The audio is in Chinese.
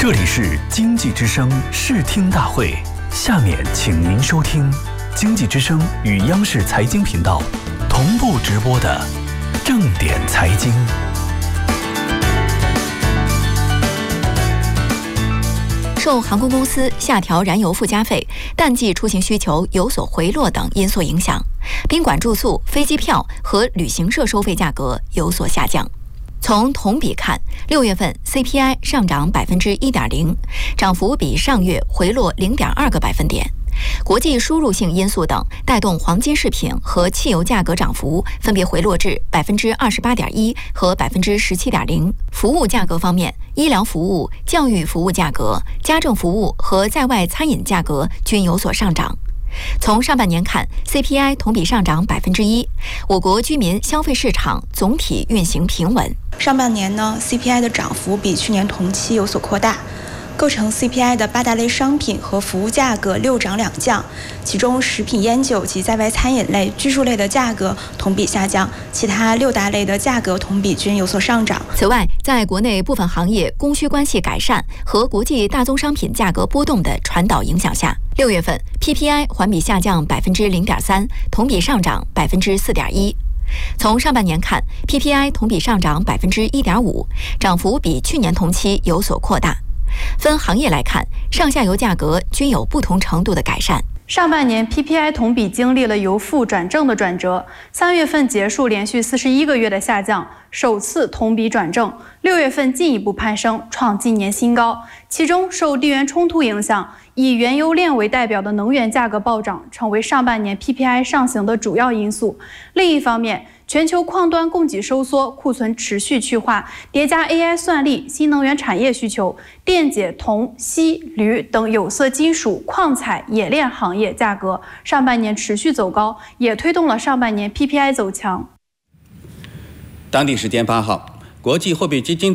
这里是经济之声视听大会，下面请您收听经济之声与央视财经频道同步直播的正点财经。 受航空公司下调燃油附加费、淡季出行需求有所回落等因素影响，宾馆住宿、飞机票和旅行社收费价格有所下降。从同比看，6月份 CPI 上涨1.0%，涨幅比上月回落0.2个百分点。国际输入性因素等带动黄金饰品和汽油价格涨幅分别回落至28.1%和17.0%。服务价格方面，医疗服务、教育服务价格、家政服务和在外餐饮价格均有所上涨。从上半年看 ，CPI 同比上涨1%，我国居民消费市场总体运行平稳。 上半年呢 ，CPI 的涨幅比去年同期有所扩大。构成 CPI 的8大类商品和服务价格6涨2降，其中食品、烟酒及在外餐饮类、居住类的价格同比下降，其他6大类的价格同比均有所上涨。 此外，在国内部分行业供需关系改善和国际大宗商品价格波动的传导影响下，6月份 PPI 环比下降0.3%，同比上涨4.1%。从上半年看 ，PPI 同比上涨1.5%，涨幅比去年同期有所扩大。分行业来看，上下游价格均有不同程度的改善。 上半年 PPI 同比经历了由负转正的转折，3月份结束连续41个月的下降，首次同比转正，6月份进一步攀升，创今年新高。其中受地缘冲突影响，以原油链为代表的能源价格暴涨，成为上半年 PPI 上行的主要因素。另一方面，全球矿端供给收缩，库存持续去化，叠加 AI 算力、新能源产业需求，电解、铜、锡、铝等有色金属、矿采、冶炼行业价格上半年持续走高，也推动了上半年 PPI 走强。 当地时间8号，国际货币基金